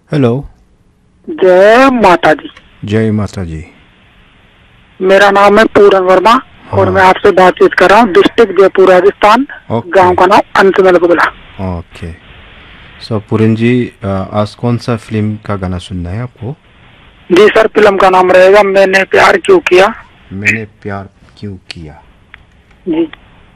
Hello. जय माता दी। जय माता जी। मेरा नाम है पूरन वर्मा और मैं हाँ। आपसे बातचीत कर रहा हूँ डिस्ट्रिक्ट जयपुर राजस्थान। ओके। गांव का नाम अंशमेल कुबला। ओके। सो पुरन जी, आज कौन सा फिल्म का गाना सुनना है आपको? जी सर, फिल्म का नाम रहेगा मैंने प्यार क्यों किया। मैंने प्यार क्यों किया। जी।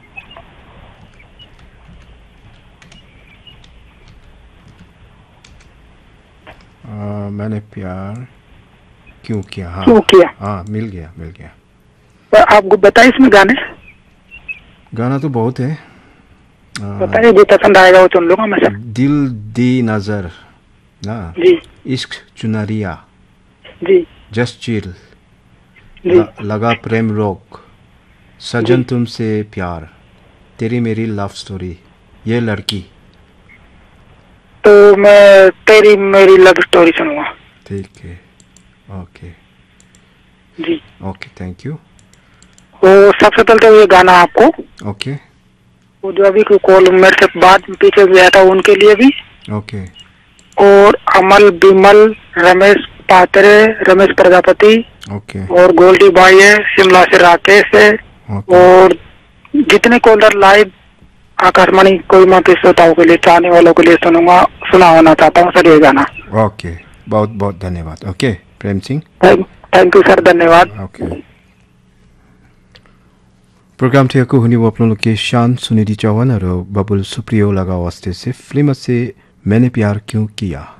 मैंने प्यार क्यों किया। हाँ। क्यों किया। हाँ, मिल गया मिल गया। तो आपको बताइए इसमें गाने गाना तो बहुत है। बताइए, जो पसंद आएगा वो चुन लूंगा मैं सर। दिल दी नजर ना, जी। इश्क चुनरिया, जी। जस्ट चिल, जी। लगा प्रेम रोक, जी। सजन तुमसे प्यार, तेरी मेरी लव स्टोरी, ये लड़की। तो मैं तेरी मेरी लव स्टोरी सुनूंगा। ठीक है। Okay. Ji. Okay, thank you. तो सबसे पहले तो ये गाना आपको, ओके। वो जो अभी कॉल मेरे से बाद पीछे गया था उनके लिए भी, ओके। और अमल बिमल, रमेश पात्रे, रमेश प्रजापति ओके। और गोल्डी भाई है, शिमला से राकेश है, ओके। और जितने कॉलर लाइव आकाशवाणी कोई मैं के श्रोताओं के लिए, चाहने वालों के लिए सुना होना चाहता हूँ सर ये गाना। ओके, बहुत बहुत धन्यवाद। Okay, Prem Singh. Thank you sir, धन्यवाद। ओके। प्रोग्राम थे को हुनी वो के शान सुनिधि चौहान और बबुल सुप्रियो लगा वास्ते से फिल्म से मैंने प्यार क्यों किया।